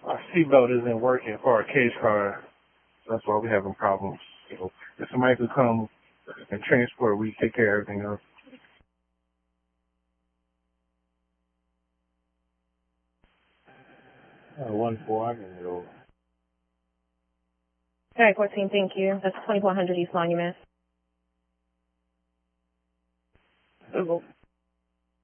Our seatbelt isn't working for our case car. That's why we're having problems. So if somebody could come and transport, we take care of everything else. 1-4, I can get over. All right, 14, thank you. That's 2400 East Monument. Hello.